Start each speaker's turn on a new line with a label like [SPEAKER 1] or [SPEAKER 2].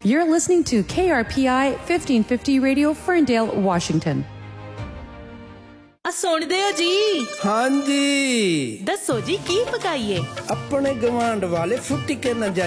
[SPEAKER 1] You're listening to KRPI 1550 Radio, Ferndale, Washington.
[SPEAKER 2] ਸੁਣਦੇ ਹੋ ਜੀ?
[SPEAKER 3] ਹਾਂਜੀ,
[SPEAKER 2] ਦੱਸੋ ਜੀ ਕੀ ਪਕਾਈਏ?
[SPEAKER 3] ਆਪਣੇ ਗਵਾਂਢ ਵਾਲੇ ਫੁੱਟੀ ਕੇ ਨਾ